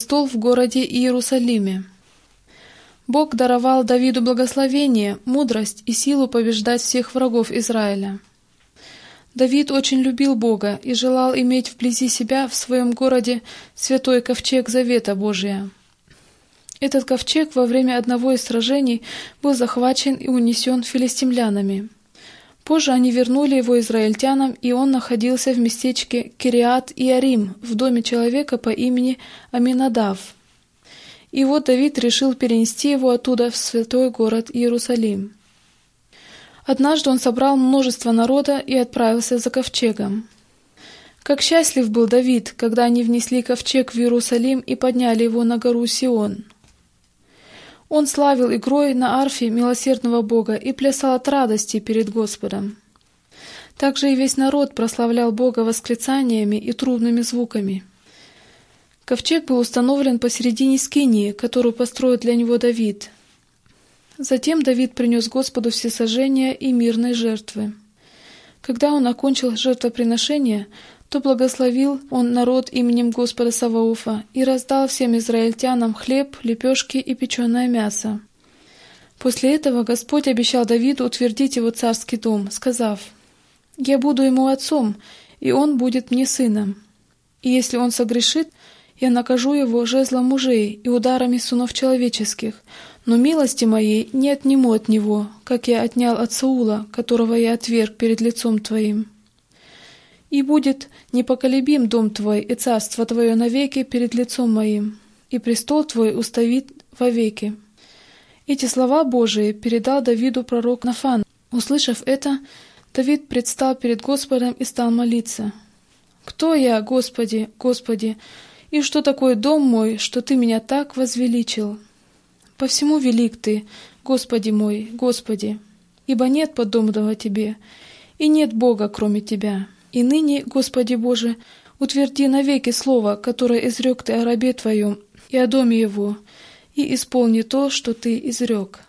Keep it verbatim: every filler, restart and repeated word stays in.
престол в городе Иерусалиме. Бог даровал Давиду благословение, мудрость и силу побеждать всех врагов Израиля. Давид очень любил Бога и желал иметь вблизи себя в своем городе святой ковчег Завета Божия. Этот ковчег во время одного из сражений был захвачен и унесен филистимлянами. Позже они вернули его израильтянам, и он находился в местечке Кириат-Иарим в доме человека по имени Аминадав. И вот Давид решил перенести его оттуда в святой город Иерусалим. Однажды он собрал множество народа и отправился за ковчегом. Как счастлив был Давид, когда они внесли ковчег в Иерусалим и подняли его на гору Сион. Он славил игрой на арфе милосердного Бога и плясал от радости перед Господом. Также и весь народ прославлял Бога восклицаниями и трубными звуками. Ковчег был установлен посередине скинии, которую построил для него Давид. Затем Давид принес Господу всесожжения и мирной жертвы. Когда он окончил жертвоприношение, то благословил он народ именем Господа Саваофа и раздал всем израильтянам хлеб, лепешки и печеное мясо. После этого Господь обещал Давиду утвердить его царский дом, сказав: «Я буду ему отцом, и он будет мне сыном. И если он согрешит, я накажу его жезлом мужей и ударами сынов человеческих, но милости моей не отниму от него, как я отнял от Саула, которого я отверг перед лицом твоим. И будет непоколебим дом твой и царство твое навеки перед лицом моим, и престол твой уставит вовеки». Эти слова Божии передал Давиду пророк Нафан. Услышав это, Давид предстал перед Господом и стал молиться: «Кто я, Господи, Господи, и что такое дом мой, что Ты меня так возвеличил? По всему велик Ты, Господи мой, Господи, ибо нет подобного Тебе, и нет Бога, кроме Тебя. И ныне, Господи Боже, утверди навеки слово, которое изрек Ты о рабе Твоем и о доме его, и исполни то, что Ты изрек».